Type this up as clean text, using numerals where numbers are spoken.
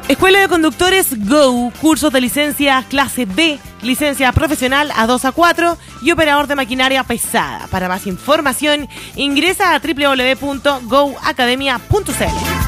Escuela de Conductores Go, cursos de licencia clase B, licencia profesional A2 A4 y operador de maquinaria pesada. Para más información, ingresa a www.goacademia.cl.